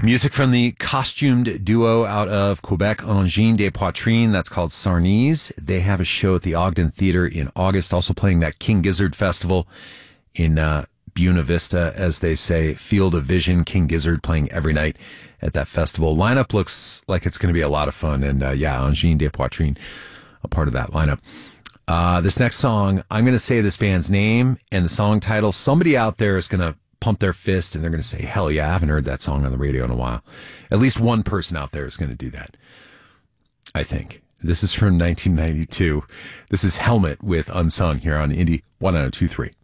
Music from the costumed duo out of Quebec, Engine des Poitrines. That's called Sarnese. They have a show at the Ogden Theater in August, also playing that King Gizzard Festival in Buena Vista, as they say, Field of Vision. King Gizzard playing every night at that festival. Lineup looks like it's going to be a lot of fun. And Engine des Poitrines, a part of that lineup. This next song, I'm going to say this band's name and the song title. Somebody out there is going to pump their fist and they're going to say, hell yeah, I haven't heard that song on the radio in a while. At least one person out there is going to do that, I think. This is from 1992. This is Helmet with Unsung here on Indie 1023.